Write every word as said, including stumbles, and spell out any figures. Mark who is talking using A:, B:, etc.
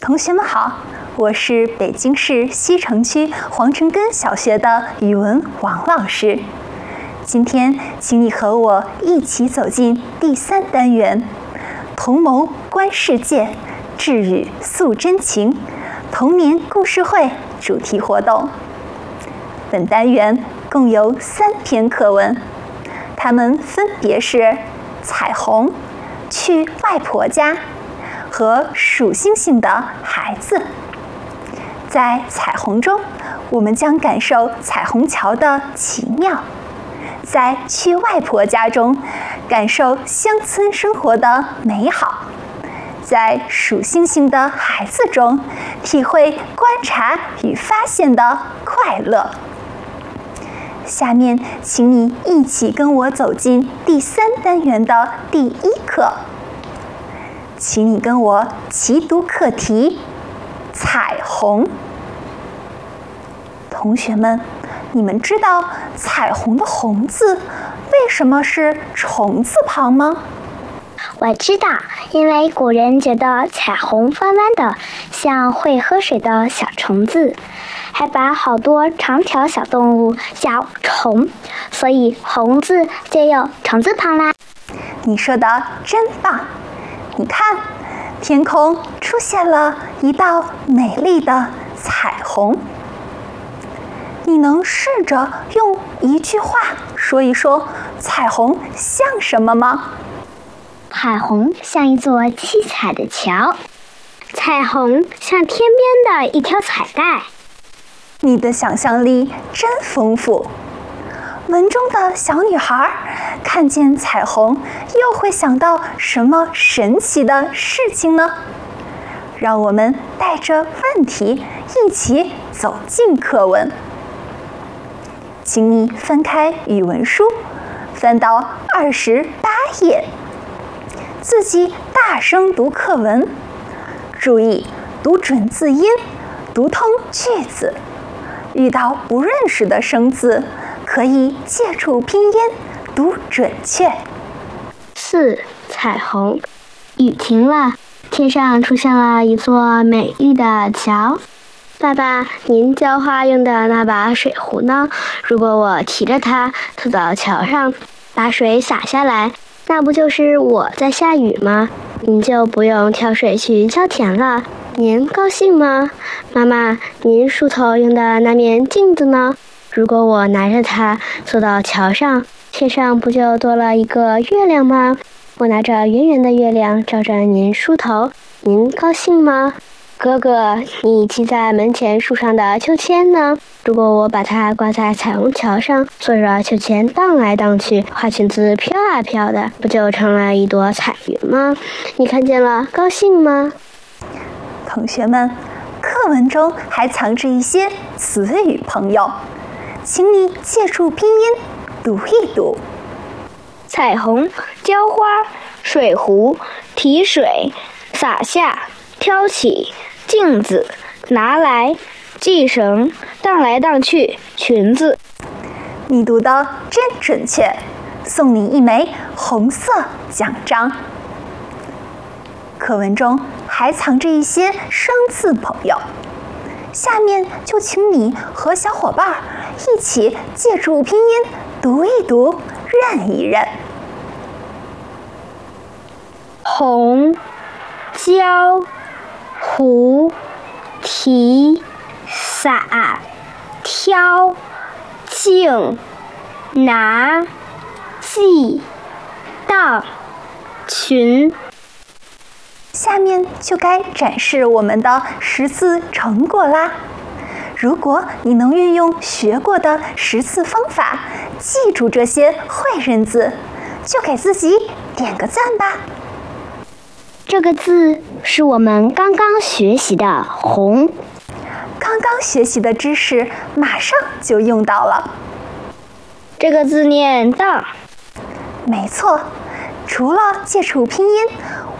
A: 同学们好，我是北京市西城区黄城根小学的语文王老师。今天，请你和我一起走进第三单元“同谋观世界，智语诉真情”童年故事会主题活动。本单元共有三篇课文，它们分别是《彩虹》、《去外婆家》和数星星的孩子。在彩虹中，我们将感受彩虹桥的奇妙；在去外婆家中，感受乡村生活的美好；在数星星的孩子中，体会观察与发现的快乐。下面，请你一起跟我走进第三单元的第一课。请你跟我齐读课题：彩虹。同学们，你们知道彩虹的红字为什么是虫字旁吗？
B: 我知道，因为古人觉得彩虹弯弯的，像会喝水的小虫子，还把好多长条小动物叫虫，所以红字就有虫字旁啦。
A: 你说的真棒！你看，天空出现了一道美丽的彩虹。你能试着用一句话说一说彩虹像什么吗？
B: 彩虹像一座七彩的桥，彩虹像天边的一条彩带。
A: 你的想象力真丰富。文中的小女孩看见彩虹，又会想到什么神奇的事情呢？让我们带着问题一起走进课文。请你翻开语文书，翻到二十八页，自己大声读课文，注意读准字音，读通句子。遇到不认识的生字，可以借助拼音读准确。
B: 四、彩虹。雨停了，天上出现了一座美丽的桥。爸爸，您浇花用的那把水壶呢？如果我提着它走到桥上，把水洒下来，那不就是我在下雨吗？您就不用挑水去浇田了。您高兴吗？妈妈，您梳头用的那面镜子呢？如果我拿着它走到桥上，天上不就多了一个月亮吗？我拿着圆圆的月亮照着您梳头，您高兴吗？哥哥，你系在门前树上的秋千呢？如果我把它挂在彩虹桥上，坐着秋千荡来荡去，花裙子飘啊飘的，不就成了一朵彩云吗？你看见了，高兴吗？
A: 同学们，课文中还藏着一些词语朋友，请你借助拼音读一读。
C: 彩虹、浇花、水壶、提水、洒下、挑起、镜子、拿来、系绳、荡来荡去、裙子。
A: 你读得真准确，送你一枚红色奖章。课文中还藏着一些生字朋友，下面就请你和小伙伴一起借助拼音读一读，认一认。
C: 红、浇、壶、提、洒、挑、镜、拿、系、荡、裙。
A: 下面就该展示我们的识字成果啦！如果你能运用学过的识字方法，记住这些会认字，就给自己点个赞吧。
B: 这个字是我们刚刚学习的红，
A: 刚刚学习的知识马上就用到了。
C: 这个字念荡。
A: 没错，除了借助拼音，